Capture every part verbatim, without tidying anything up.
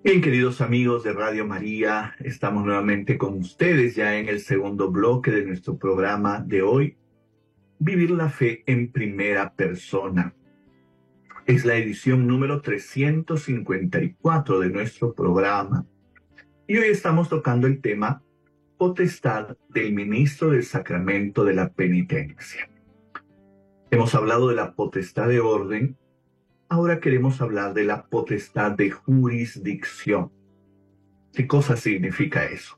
Bien, queridos amigos de Radio María, estamos nuevamente con ustedes ya en el segundo bloque de nuestro programa de hoy, Vivir la Fe en Primera Persona. Es la edición número trescientos cincuenta y cuatro de nuestro programa y hoy estamos tocando el tema Potestad del Ministro del Sacramento de la Penitencia. Hemos hablado de la potestad de orden, ahora queremos hablar de la potestad de jurisdicción. ¿Qué cosa significa eso?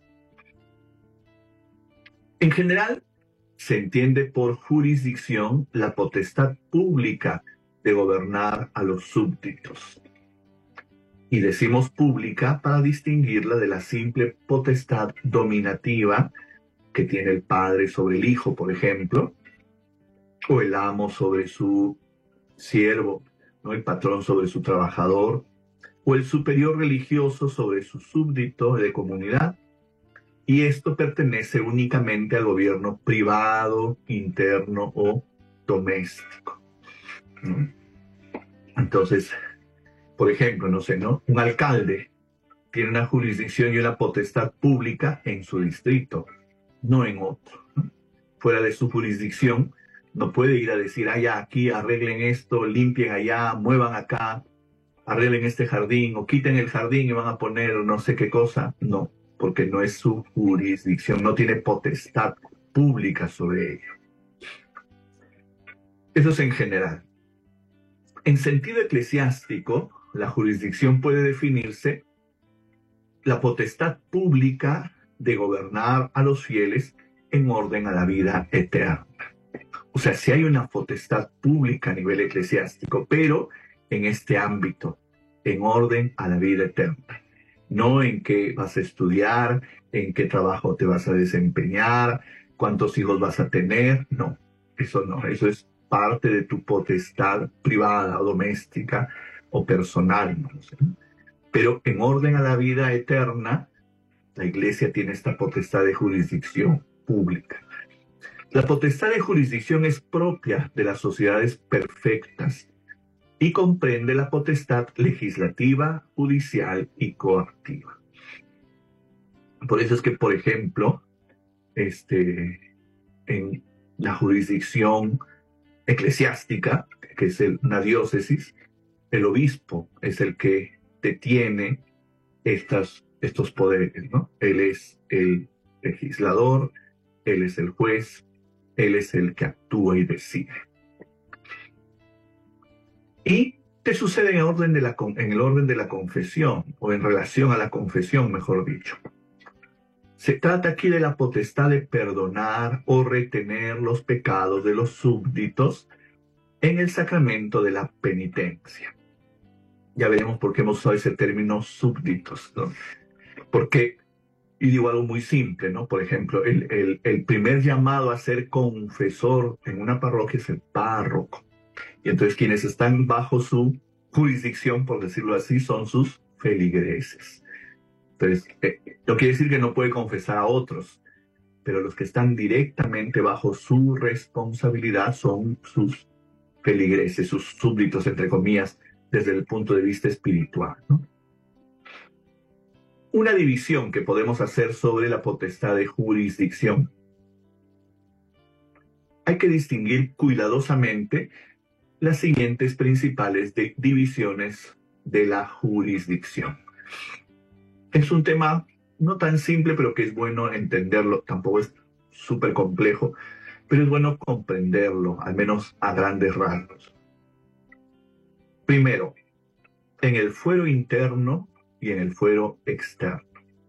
En general, se entiende por jurisdicción la potestad pública de gobernar a los súbditos. Y decimos pública para distinguirla de la simple potestad dominativa que tiene el padre sobre el hijo, por ejemplo, o el amo sobre su siervo, ¿no? El patrón sobre su trabajador, o el superior religioso sobre su súbdito de comunidad. Y esto pertenece únicamente al gobierno privado, interno o doméstico, ¿no? Entonces, por ejemplo, no sé, ¿no? Un alcalde tiene una jurisdicción y una potestad pública en su distrito, no en otro, ¿no? Fuera de su jurisdicción, no puede ir a decir, allá, aquí, arreglen esto, limpien allá, muevan acá, arreglen este jardín, o quiten el jardín y van a poner no sé qué cosa. No, porque no es su jurisdicción, no tiene potestad pública sobre ello. Eso es en general. En sentido eclesiástico, la jurisdicción puede definirse la potestad pública de gobernar a los fieles en orden a la vida eterna. O sea, si hay una potestad pública a nivel eclesiástico, pero en este ámbito, en orden a la vida eterna. No en qué vas a estudiar, en qué trabajo te vas a desempeñar, cuántos hijos vas a tener. No, eso no, eso es parte de tu potestad privada o doméstica o personal, no sé. Pero en orden a la vida eterna, la Iglesia tiene esta potestad de jurisdicción pública. La potestad de jurisdicción es propia de las sociedades perfectas y comprende la potestad legislativa, judicial y coactiva. Por eso es que, por ejemplo, este, en la jurisdicción eclesiástica, que es el, una diócesis, el obispo es el que detiene estas, estos poderes, ¿no? Él es el legislador, él es el juez, él es el que actúa y decide. ¿Y qué sucede en el orden de la, en el orden de la confesión, o en relación a la confesión, mejor dicho? Se trata aquí de la potestad de perdonar o retener los pecados de los súbditos en el sacramento de la penitencia. Ya veremos por qué hemos usado ese término súbditos, ¿no? Porque, y digo algo muy simple, ¿no? Por ejemplo, el, el, el primer llamado a ser confesor en una parroquia es el párroco. Y entonces quienes están bajo su jurisdicción, por decirlo así, son sus feligreses. Entonces, eh, no quiere decir que no puede confesar a otros, pero los que están directamente bajo su responsabilidad son sus feligreses, sus súbditos, entre comillas, desde el punto de vista espiritual, ¿no? Una división que podemos hacer sobre la potestad de jurisdicción. Hay que distinguir cuidadosamente las siguientes principales de divisiones de la jurisdicción. Es un tema no tan simple, pero que es bueno entenderlo. Tampoco es súper complejo, pero es bueno comprenderlo, al menos a grandes rasgos. Primero, en el fuero interno y en el fuero externo.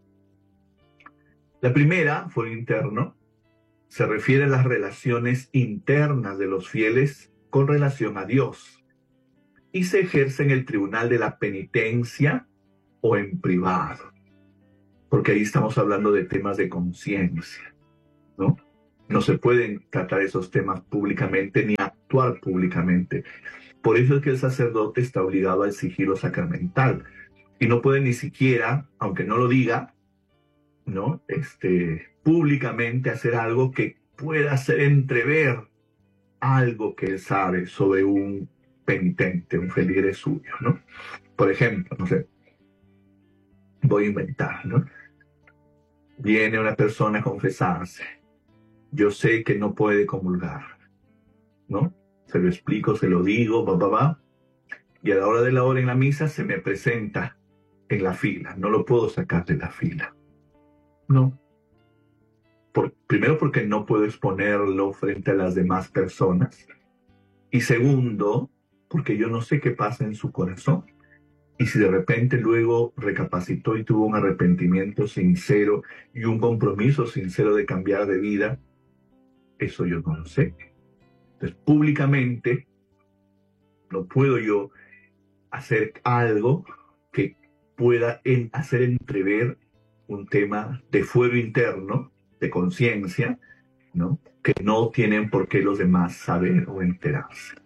La primera, fuero interno, se refiere a las relaciones internas de los fieles con relación a Dios y se ejerce en el tribunal de la penitencia o en privado, porque ahí estamos hablando de temas de conciencia, ¿no? No se pueden tratar esos temas públicamente ni actuar públicamente. Por eso es que el sacerdote está obligado al sigilo sacramental y no puede ni siquiera, aunque no lo diga, ¿no? Este, públicamente hacer algo que pueda hacer entrever algo que él sabe sobre un penitente, un feligre suyo, ¿no? Por ejemplo, no sé, voy a inventar, ¿no? Viene una persona a confesarse. Yo sé que no puede comulgar, ¿no? Se lo explico, se lo digo, va, va, va. Y a la hora de la hora en la misa se me presenta en la fila. No lo puedo sacar de la fila. No. Por, primero porque no puedo exponerlo frente a las demás personas. Y segundo, porque yo no sé qué pasa en su corazón. Y si de repente luego recapacitó y tuvo un arrepentimiento sincero y un compromiso sincero de cambiar de vida, eso yo no lo sé. Entonces, públicamente, no puedo yo hacer algo que pueda en, hacer entrever un tema de fuero interno, de conciencia, ¿no? Que no tienen por qué los demás saber o enterarse.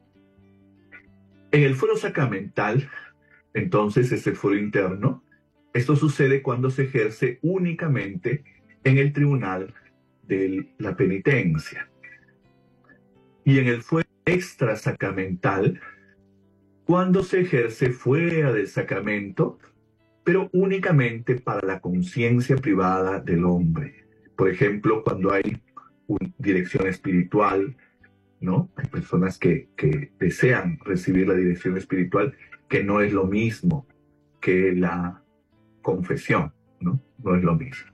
En el fuero sacramental, entonces, ese fuero interno, esto sucede cuando se ejerce únicamente en el tribunal de la penitencia. Y en el fuero extrasacramental, cuando se ejerce fuera del sacramento, pero únicamente para la conciencia privada del hombre. Por ejemplo, cuando hay una dirección espiritual, ¿no? Hay personas que, que desean recibir la dirección espiritual, que no es lo mismo que la confesión, ¿no? No es lo mismo.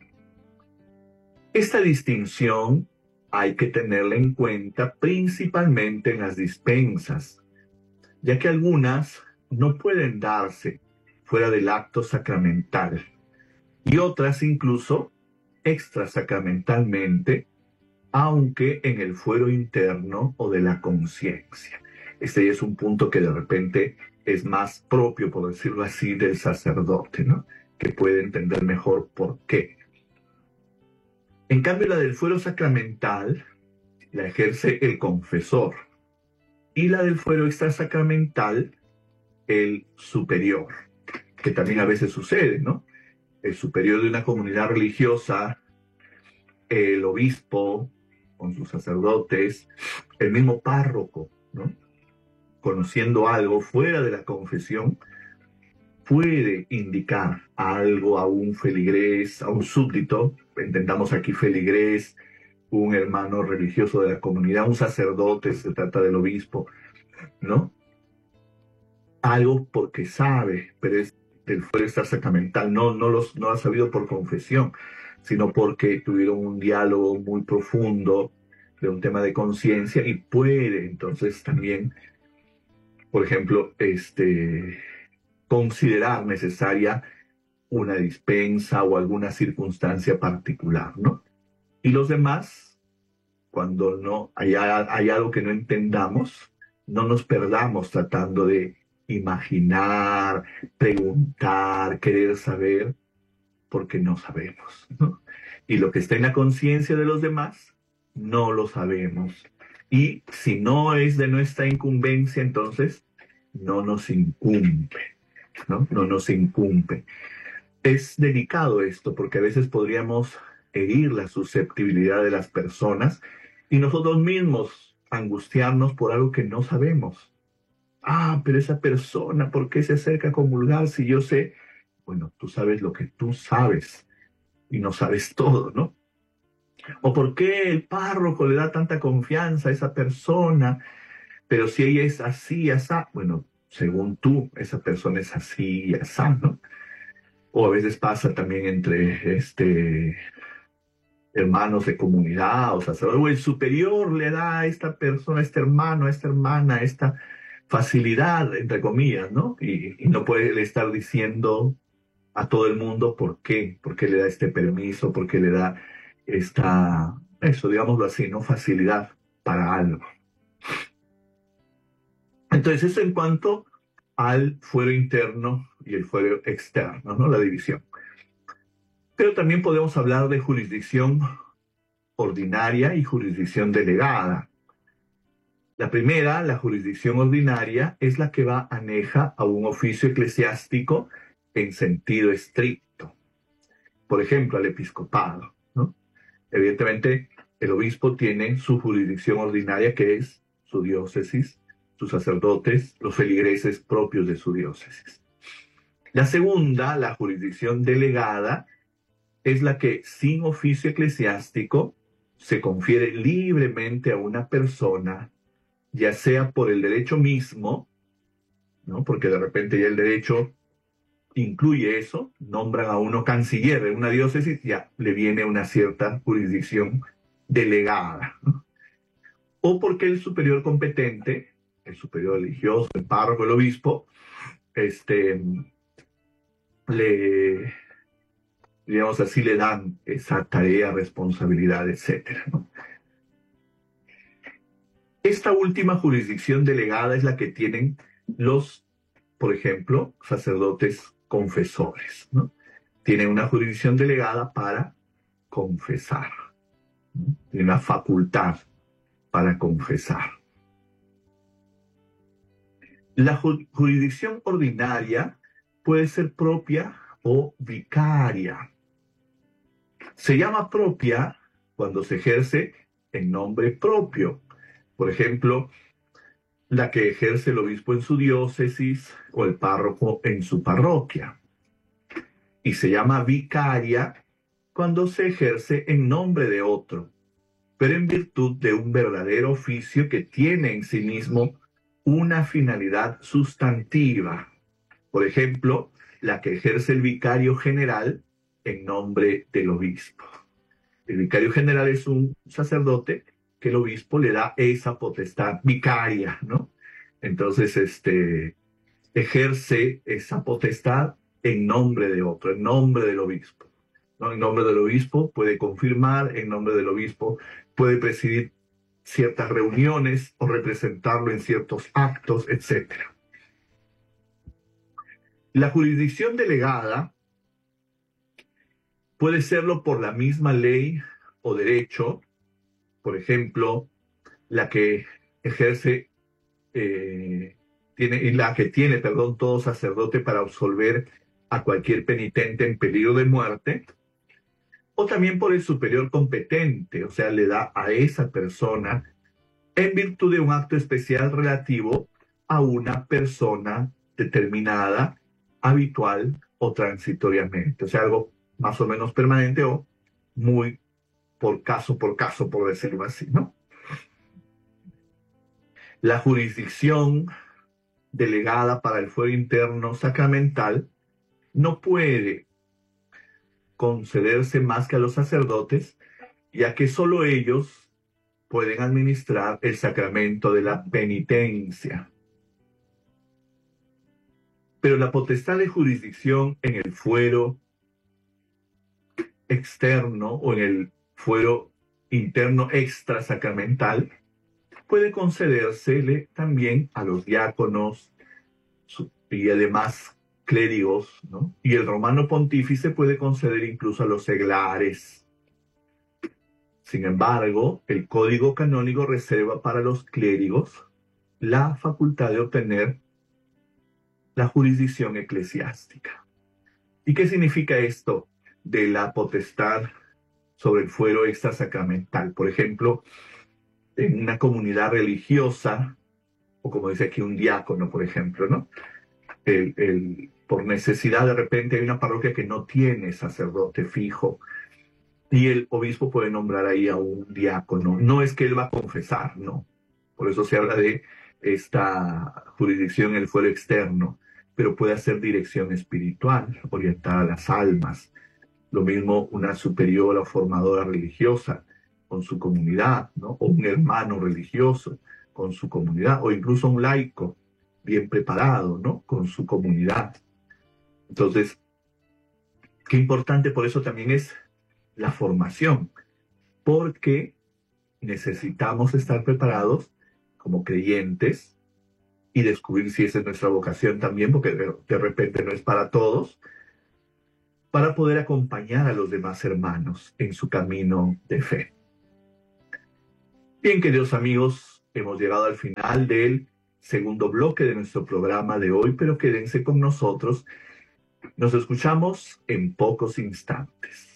Esta distinción hay que tenerla en cuenta principalmente en las dispensas, ya que algunas no pueden darse fuera del acto sacramental y otras incluso extrasacramentalmente, aunque en el fuero interno o de la conciencia. Este es un punto que de repente es más propio, por decirlo así, del sacerdote, ¿no? Que puede entender mejor por qué. En cambio, la del fuero sacramental la ejerce el confesor y la del fuero extrasacramental el superior, que también a veces sucede, ¿no? El superior de una comunidad religiosa, el obispo con sus sacerdotes, el mismo párroco, ¿no? Conociendo algo fuera de la confesión, puede indicar algo a un feligrés, a un súbdito, entendamos aquí feligrés, un hermano religioso de la comunidad, un sacerdote, se trata del obispo, ¿no? Algo porque sabe, pero es del fuero sacramental, no, no, los, no lo ha sabido por confesión, sino porque tuvieron un diálogo muy profundo de un tema de conciencia y puede entonces también, por ejemplo, este, considerar necesaria una dispensa o alguna circunstancia particular, ¿no? Y los demás, cuando no hay, hay algo que no entendamos, no nos perdamos tratando de imaginar, preguntar, querer saber, porque no sabemos, ¿no? Y lo que está en la conciencia de los demás, no lo sabemos. Y si no es de nuestra incumbencia, entonces no nos incumbe, ¿no? No nos incumbe. Es delicado esto, porque a veces podríamos herir la susceptibilidad de las personas y nosotros mismos angustiarnos por algo que no sabemos. Ah, pero esa persona, ¿por qué se acerca a comulgar si yo sé? Bueno, tú sabes lo que tú sabes y no sabes todo, ¿no? ¿O por qué el párroco le da tanta confianza a esa persona? Pero si ella es así, asá, bueno, según tú, esa persona es así y asá, ¿no? O a veces pasa también entre este, hermanos de comunidad, o sacerdotes, o el superior le da a esta persona, a este hermano, a esta hermana, esta facilidad, entre comillas, ¿no? Y, y no puede estar diciendo a todo el mundo por qué, por qué le da este permiso, por qué le da esta, eso, digámoslo así, ¿no? Facilidad para algo. Entonces, eso en cuanto al fuero interno y el fuero externo, ¿no? La división. Pero también podemos hablar de jurisdicción ordinaria y jurisdicción delegada. La primera, la jurisdicción ordinaria, es la que va aneja a un oficio eclesiástico en sentido estricto. Por ejemplo, al episcopado, ¿no? Evidentemente, el obispo tiene su jurisdicción ordinaria, que es su diócesis, sus sacerdotes, los feligreses propios de su diócesis. La segunda, la jurisdicción delegada, es la que sin oficio eclesiástico se confiere libremente a una persona, ya sea por el derecho mismo, ¿no? Porque de repente ya el derecho incluye eso, nombran a uno canciller de una diócesis, ya le viene una cierta jurisdicción delegada, ¿no? O porque el superior competente, el superior religioso, el párroco, el obispo, este, le, digamos así, le dan esa tarea, responsabilidad, etcétera, ¿no? Esta última jurisdicción delegada es la que tienen los, por ejemplo, sacerdotes confesores, ¿no? Tienen una jurisdicción delegada para confesar, ¿no? Tienen una facultad para confesar. La ju- jurisdicción ordinaria puede ser propia o vicaria. Se llama propia cuando se ejerce en nombre propio. Por ejemplo, la que ejerce el obispo en su diócesis o el párroco en su parroquia. Y se llama vicaria cuando se ejerce en nombre de otro, pero en virtud de un verdadero oficio que tiene en sí mismo una finalidad sustantiva. Por ejemplo, la que ejerce el vicario general en nombre del obispo. El vicario general es un sacerdote que el obispo le da esa potestad vicaria, ¿no? Entonces, este, ejerce esa potestad en nombre de otro, en nombre del obispo, ¿no? En nombre del obispo puede confirmar, en nombre del obispo puede presidir ciertas reuniones o representarlo en ciertos actos, etcétera. La jurisdicción delegada puede serlo por la misma ley o derecho, por ejemplo, la que ejerce, eh, tiene, la que tiene, perdón, todo sacerdote para absolver a cualquier penitente en peligro de muerte, o también por el superior competente, o sea, le da a esa persona en virtud de un acto especial relativo a una persona determinada, habitual o transitoriamente, o sea, algo más o menos permanente o muy por caso por caso, por decirlo así, ¿no? La jurisdicción delegada para el fuero interno sacramental no puede concederse más que a los sacerdotes, ya que solo ellos pueden administrar el sacramento de la penitencia. Pero la potestad de jurisdicción en el fuero externo o en el fuero interno extrasacramental puede concedérsele también a los diáconos y además clérigos, ¿no? Y el romano pontífice puede conceder incluso a los seglares. Sin embargo, el código canónico reserva para los clérigos la facultad de obtener la jurisdicción eclesiástica. ¿Y qué significa esto de la potestad sobre el fuero extrasacramental? Por ejemplo, en una comunidad religiosa, o como dice aquí un diácono, por ejemplo, ¿no? El, el, por necesidad, de repente hay una parroquia que no tiene sacerdote fijo y el obispo puede nombrar ahí a un diácono. No es que él va a confesar, no. Por eso se habla de esta jurisdicción en el fuero externo, pero puede hacer dirección espiritual, orientada a las almas. Lo mismo una superiora o formadora religiosa con su comunidad, ¿no? O un hermano religioso con su comunidad, o incluso un laico bien preparado, ¿no? Con su comunidad. Entonces, qué importante por eso también es la formación, porque necesitamos estar preparados como creyentes y descubrir si esa es nuestra vocación también, porque de, de repente no es para todos, para poder acompañar a los demás hermanos en su camino de fe. Bien, queridos amigos, hemos llegado al final del segundo bloque de nuestro programa de hoy, pero quédense con nosotros. Nos escuchamos en pocos instantes.